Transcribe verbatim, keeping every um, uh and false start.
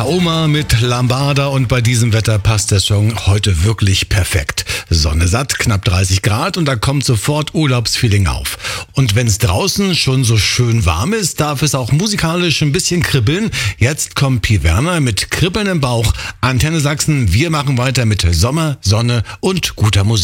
Kaoma mit Lambada und bei diesem Wetter passt der Song heute wirklich perfekt. Sonne satt, knapp dreißig Grad und da kommt sofort Urlaubsfeeling auf. Und wenn es draußen schon so schön warm ist, darf es auch musikalisch ein bisschen kribbeln. Jetzt kommt Pi Werner mit Kribbeln im Bauch. Antenne Sachsen, wir machen weiter mit Sommer, Sonne und guter Musik.